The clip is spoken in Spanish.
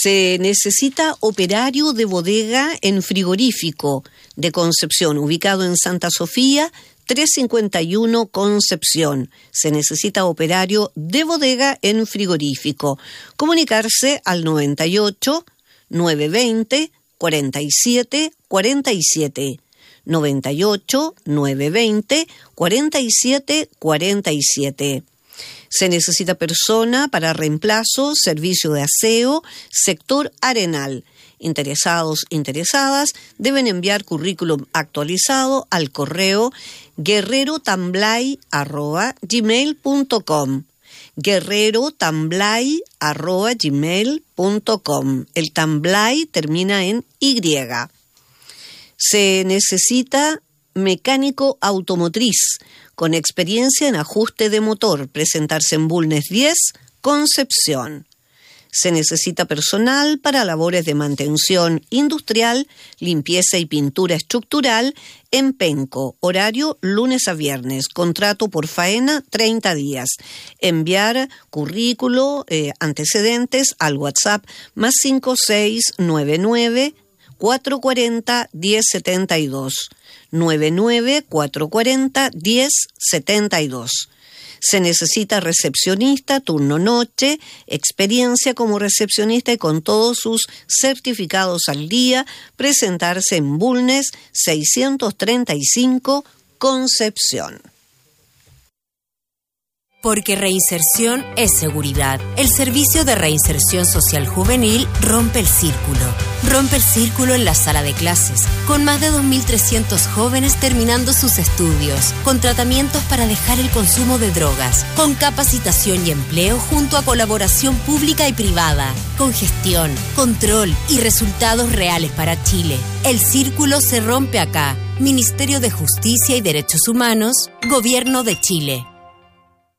Se necesita operario de bodega en frigorífico de Concepción, ubicado en Santa Sofía, 351 Concepción. Se necesita operario de bodega en frigorífico. Comunicarse al 98 920 47 47. 98 920 47 47. Se necesita persona para reemplazo, servicio de aseo, sector Arenal. Interesados, interesadas, deben enviar currículum actualizado al correo guerrerotamblay@gmail.com. guerrerotamblay@gmail.com. El tamblay termina en Y. Se necesita mecánico automotriz con experiencia en ajuste de motor, presentarse en Bulnes 10, Concepción. Se necesita personal para labores de mantención industrial, limpieza y pintura estructural en Penco, horario lunes a viernes, contrato por faena 30 días. Enviar currículo, antecedentes al WhatsApp más 5699 440 1072. 99 440 1072. Se necesita recepcionista, turno noche, experiencia como recepcionista y con todos sus certificados al día, presentarse en Bulnes 635, Concepción. Porque reinserción es seguridad. El Servicio de Reinserción Social Juvenil rompe el círculo. Rompe el círculo en la sala de clases, con más de 2.300 jóvenes terminando sus estudios, con tratamientos para dejar el consumo de drogas, con capacitación y empleo junto a colaboración pública y privada, con gestión, control y resultados reales para Chile. El círculo se rompe acá. Ministerio de Justicia y Derechos Humanos, Gobierno de Chile.